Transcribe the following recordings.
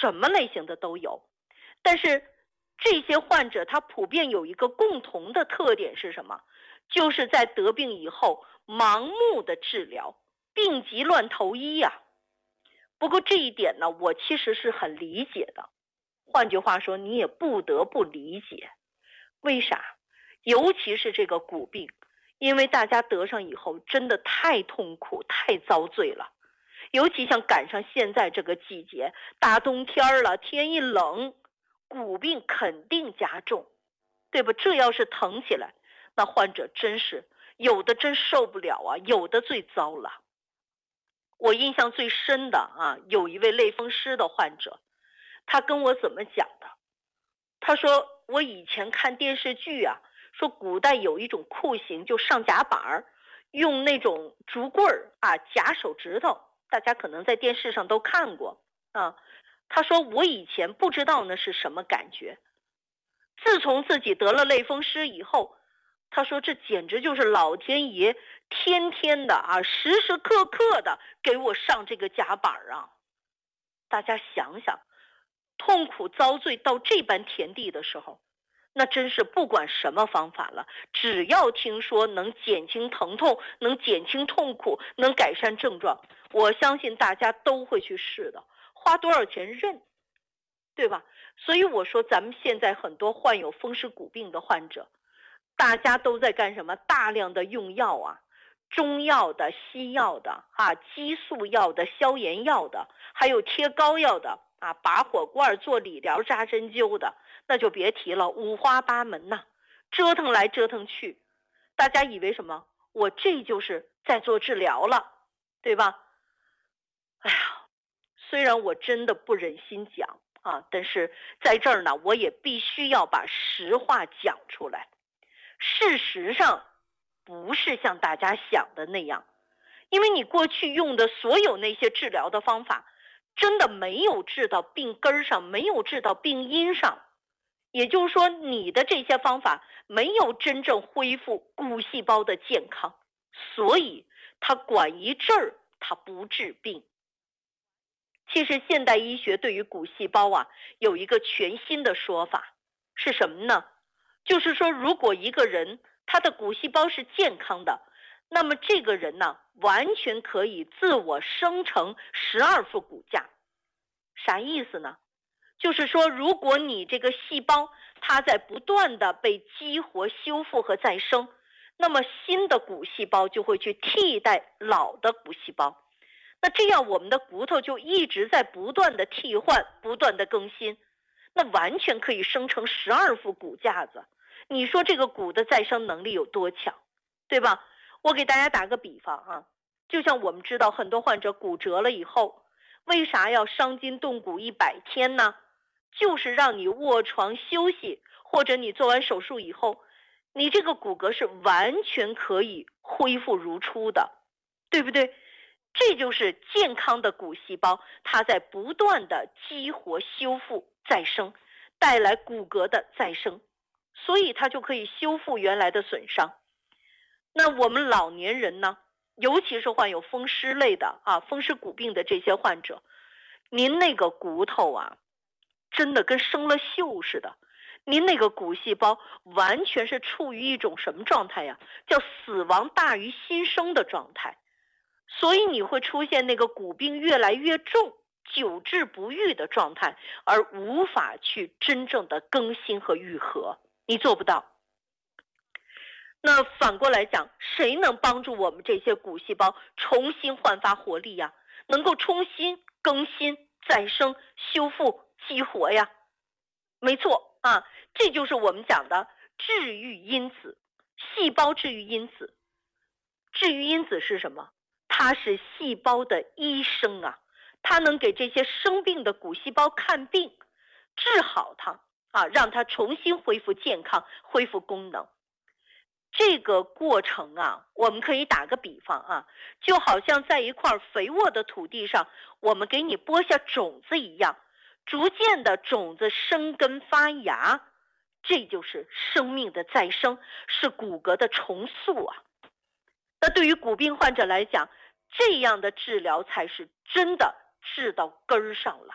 什么类型的都有。但是这些患者他普遍有一个共同的特点是什么？就是在得病以后盲目的治疗，病急乱投医呀。不过这一点呢，我其实是很理解的。换句话说，你也不得不理解。为啥？尤其是这个骨病，因为大家得上以后真的太痛苦、太遭罪了。尤其像赶上现在这个季节，大冬天了，天一冷，骨病肯定加重，对吧？这要是疼起来，那患者真是有的真受不了啊，有的最糟了。我印象最深的啊，有一位类风湿的患者，他跟我怎么讲的？他说我以前看电视剧啊，说古代有一种酷刑，就上夹板，用那种竹棍啊夹手指头，大家可能在电视上都看过啊。他说我以前不知道那是什么感觉，自从自己得了类风湿以后，他说这简直就是老天爷天天的啊，时时刻刻的给我上这个夹板啊。大家想想，痛苦遭罪到这般田地的时候，那真是不管什么方法了，只要听说能减轻疼痛，能减轻痛苦，能改善症状，我相信大家都会去试的，花多少钱认，对吧？所以我说咱们现在很多患有风湿骨病的患者，大家都在干什么？大量的用药啊，中药的、西药的啊，激素药的、消炎药的，还有贴膏药的啊，拔火罐、做理疗、扎针灸的，那就别提了，五花八门呐，折腾来折腾去。大家以为什么？我这就是在做治疗了，对吧？哎呀，虽然我真的不忍心讲啊，但是在这儿呢，我也必须要把实话讲出来。事实上不是像大家想的那样，因为你过去用的所有那些治疗的方法真的没有治到病根上，没有治到病因上，也就是说你的这些方法没有真正恢复骨细胞的健康，所以它管一阵儿，它不治病。其实现代医学对于骨细胞啊有一个全新的说法，是什么呢？就是说如果一个人他的骨细胞是健康的，那么这个人呢完全可以自我生成12副骨架。啥意思呢？就是说如果你这个细胞它在不断的被激活、修复和再生，那么新的骨细胞就会去替代老的骨细胞，那这样我们的骨头就一直在不断的替换，不断的更新，那完全可以生成12副骨架子。你说这个骨的再生能力有多强，对吧？我给大家打个比方啊，就像我们知道很多患者骨折了以后，为啥要伤筋动骨100天呢？就是让你卧床休息，或者你做完手术以后，你这个骨骼是完全可以恢复如初的，对不对？这就是健康的骨细胞，它在不断的激活、修复、再生，带来骨骼的再生，所以它就可以修复原来的损伤。那我们老年人呢，尤其是患有风湿类的啊、风湿骨病的这些患者，您那个骨头啊，真的跟生了锈似的，您那个骨细胞完全是处于一种什么状态呀？叫死亡大于新生的状态。所以你会出现那个骨病越来越重、久治不愈的状态，而无法去真正的更新和愈合，你做不到。那反过来讲，谁能帮助我们这些骨细胞重新焕发活力呀？能够重新更新、再生、修复、激活呀？没错啊，这就是我们讲的治愈因子，细胞治愈因子。治愈因子是什么？它是细胞的医生啊，它能给这些生病的骨细胞看病，治好它啊，让它重新恢复健康、恢复功能。这个过程啊，我们可以打个比方啊，就好像在一块肥沃的土地上，我们给你播下种子一样，逐渐的种子生根发芽，这就是生命的再生，是骨骼的重塑啊。那对于骨病患者来讲，这样的治疗才是真的治到根儿上了，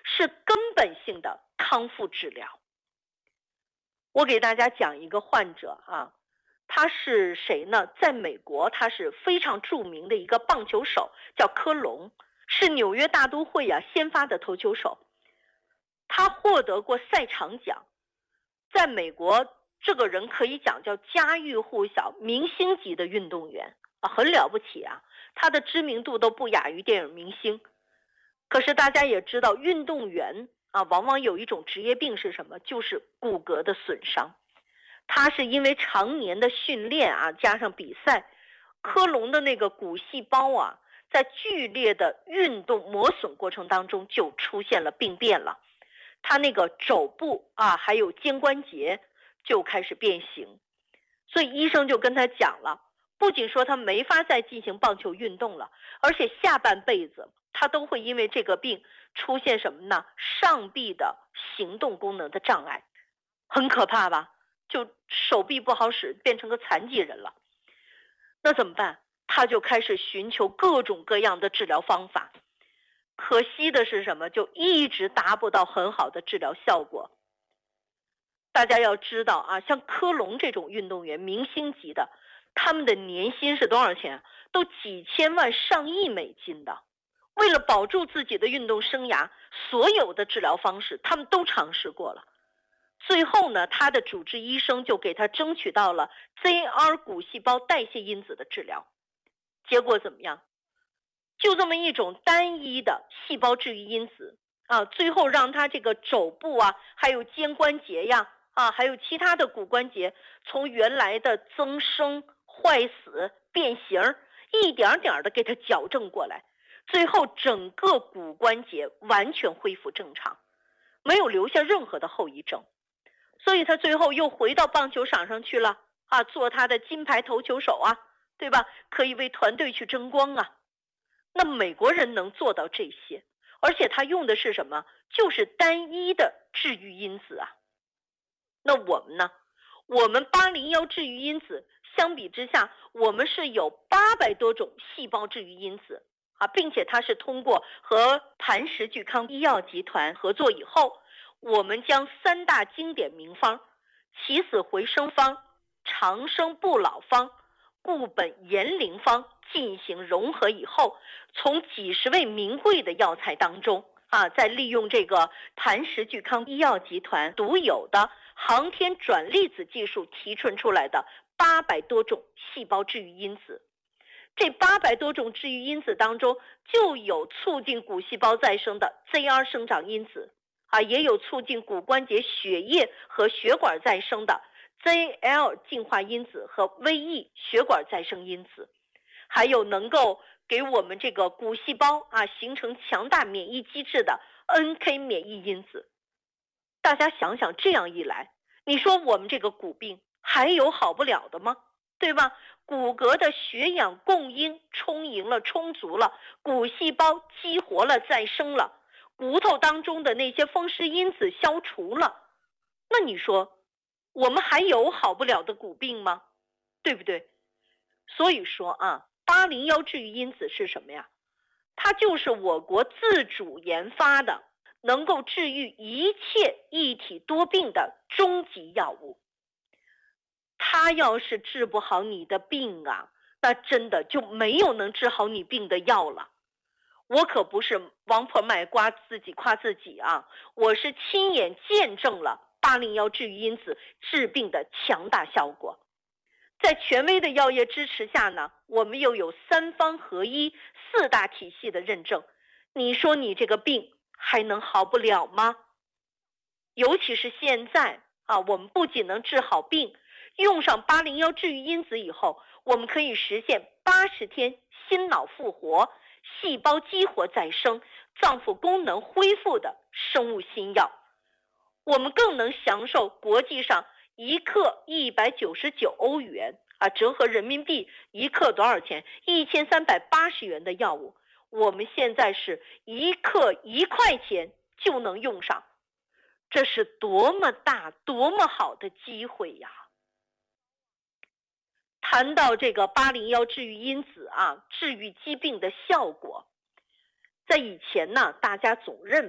是根本性的康复治疗。我给大家讲一个患者啊，他是谁呢？在美国，他是非常著名的一个棒球手，叫科隆，是纽约大都会先发的投球手。他获得过赛场奖，在美国这个人可以讲叫家喻户晓、明星级的运动员啊，很了不起啊，他的知名度都不亚于电影明星。可是大家也知道，运动员往往有一种职业病是什么？就是骨骼的损伤。他是因为常年的训练加上比赛，科隆的那个骨细胞在剧烈的运动磨损过程当中就出现了病变了。他那个肘部还有肩关节就开始变形，所以医生就跟他讲了，不仅说他没法再进行棒球运动了，而且下半辈子他都会因为这个病出现什么呢？上臂的行动功能的障碍，很可怕吧？就手臂不好使，变成个残疾人了。那怎么办？他就开始寻求各种各样的治疗方法。可惜的是什么？就一直达不到很好的治疗效果。大家要知道像科隆这种运动员，明星级的，他们的年薪是多少钱？都几千万上亿美金的。为了保住自己的运动生涯，所有的治疗方式他们都尝试过了。最后呢，他的主治医生就给他争取到了 ZR 骨细胞代谢因子的治疗。结果怎么样？就这么一种单一的细胞治愈因子最后让他这个肘部还有肩关节还有其他的骨关节，从原来的增生、坏死、变形，一点点的给他矫正过来，最后整个骨关节完全恢复正常，没有留下任何的后遗症。所以他最后又回到棒球场上去了做他的金牌投球手对吧？可以为团队去争光那美国人能做到这些，而且他用的是什么？就是单一的治愈因子那我们呢？我们801治愈因子相比之下，我们是有800多种细胞治愈因子并且它是通过和磐石聚康医药集团合作以后，我们将3大经典名方起死回生方、长生不老方、固本延龄方进行融合以后，从几十味名贵的药材当中再利用这个磐石聚康医药集团独有的航天转粒子技术提纯出来的800多种细胞治愈因子。这800多种治愈因子当中，就有促进骨细胞再生的 ZR 生长因子也有促进骨关节血液和血管再生的 ZL 进化因子和 VE 血管再生因子，还有能够给我们这个骨细胞形成强大免疫机制的 NK 免疫因子。大家想想，这样一来，你说我们这个骨病还有好不了的吗？对吧？骨骼的血氧供应充盈了、充足了，骨细胞激活了、再生了，骨头当中的那些风湿因子消除了，那你说我们还有好不了的骨病吗？对不对？所以说801治愈因子是什么呀？它就是我国自主研发的能够治愈一切一体多病的终极药物。它要是治不好你的病那真的就没有能治好你病的药了。我可不是王婆卖瓜自己夸自己我是亲眼见证了801治愈因子治病的强大效果。在权威的药业支持下呢，我们又有3方合一、4大体系的认证，你说你这个病还能好不了吗？尤其是现在我们不仅能治好病，用上801治愈因子以后，我们可以实现80天心脑复活、细胞激活再生、脏腑功能恢复的生物新药。我们更能享受国际上1克199欧元折合人民币1克多少钱？1380元的药物，我们现在是1克1块钱就能用上，这是多么大、多么好的机会呀！谈到这个801治愈因子治愈疾病的效果，在以前呢，大家总认为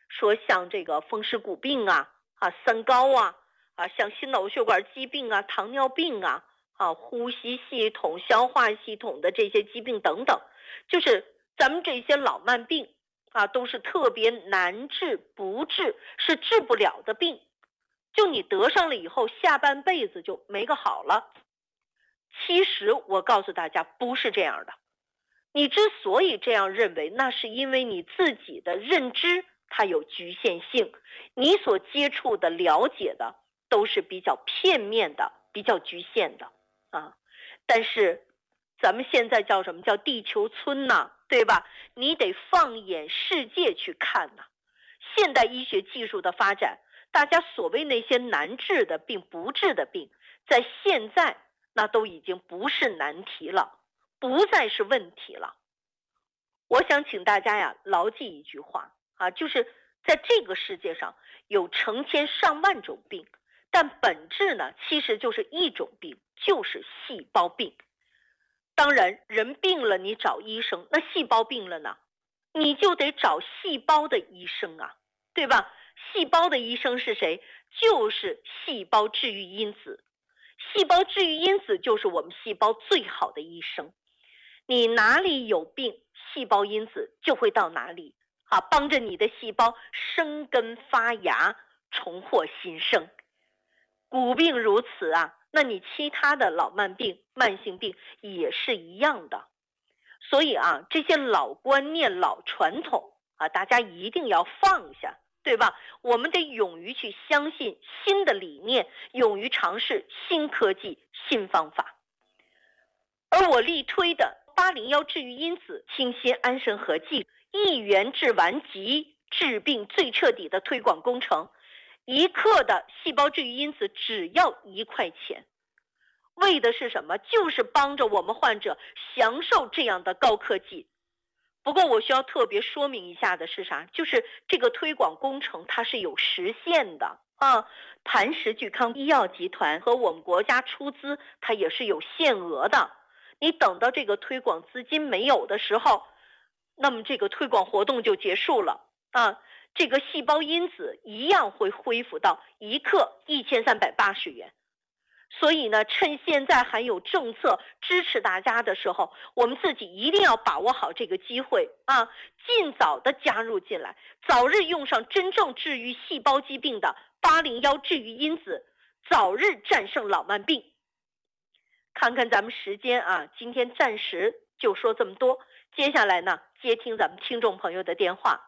说像这个风湿骨病啊、三高啊、像心脑血管疾病啊、糖尿病啊、呼吸系统、消化系统的这些疾病等等，就是咱们这些老慢病都是特别难治不治，是治不了的病，就你得上了以后下半辈子就没个好了。其实我告诉大家不是这样的，你之所以这样认为，那是因为你自己的认知它有局限性，你所接触的了解的都是比较片面的，比较局限的但是咱们现在叫什么，叫地球村呢，对吧？你得放眼世界去看呢。现代医学技术的发展，大家所谓那些难治的病、不治的病，在现在那都已经不是难题了，不再是问题了。我想请大家呀牢记一句话就是在这个世界上有成千上万种病，但本质呢其实就是一种病，就是细胞病。当然人病了你找医生，那细胞病了呢，你就得找细胞的医生对吧？细胞的医生是谁？就是细胞治愈因子。细胞治愈因子就是我们细胞最好的医生。你哪里有病，细胞因子就会到哪里帮着你的细胞生根发芽，重获新生。骨病如此那你其他的老慢病、慢性病也是一样的。所以这些老观念、老传统大家一定要放下，对吧？我们得勇于去相信新的理念，勇于尝试新科技、新方法。而我力推的801治愈因子清新安神合剂1元治完疾，治病最彻底的推广工程，1克的细胞治愈因子只要1块钱，为的是什么？就是帮着我们患者享受这样的高科技。不过我需要特别说明一下的是啥？就是这个推广工程它是有时限的磐石聚康医药集团和我们国家出资，它也是有限额的。你等到这个推广资金没有的时候，那么这个推广活动就结束了这个细胞因子一样会恢复到1克1380元。所以呢，趁现在还有政策支持大家的时候，我们自己一定要把握好这个机会尽早的加入进来，早日用上真正治愈细胞疾病的801治愈因子，早日战胜老慢病。看看咱们时间今天暂时就说这么多，接下来呢接听咱们听众朋友的电话。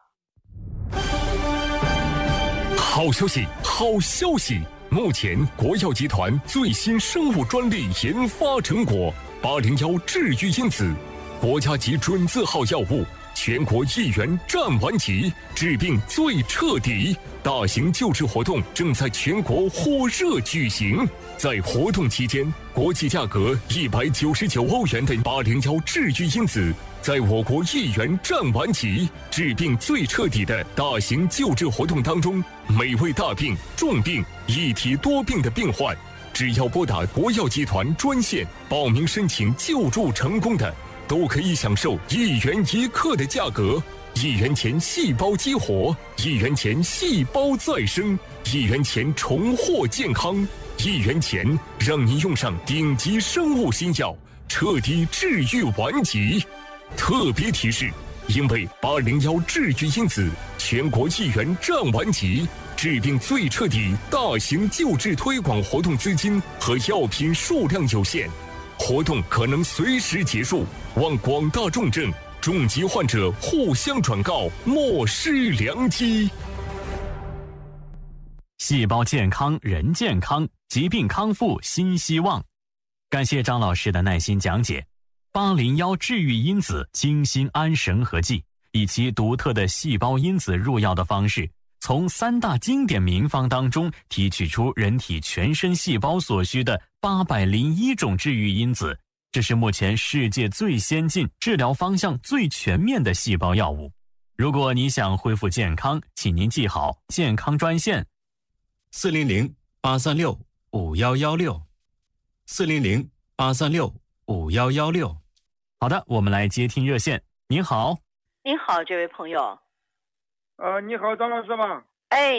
好消息，好消息！目前国药集团最新生物专利研发成果801治愈因子，国家级准字号药物，全国1元占完级，治病最彻底。大型救治活动正在全国火热举行。在活动期间，国际价格199欧元的801治愈因子，在我国1元占完级，治病最彻底的大型救治活动当中，每位大病、重病、一体多病的病患，只要拨打国药集团专线报名申请救助成功的，都可以享受1元1克的价格，1元钱细胞激活，1元钱细胞再生，1元钱重获健康，1元钱让您用上顶级生物新药，彻底治愈顽疾。特别提示，因为801治愈因子全国1元占完级，治病最彻底大型救治推广活动资金和药品数量有限，活动可能随时结束，望广大重症、重疾患者互相转告，莫失良机。 细胞健康，人健康，疾病康复新希望。感谢张老师的耐心讲解。801治愈因子清新安神合剂，以其独特的细胞因子入药的方式，从3大经典名方当中提取出人体全身细胞所需的801种治愈因子，这是目前世界最先进、治疗方向最全面的细胞药物。如果你想恢复健康，请您记好健康专线 400-836-5116 400-836-5116。 好的，我们来接听热线。您好。 您好，这位朋友。 你好，张老师吗？ 哎，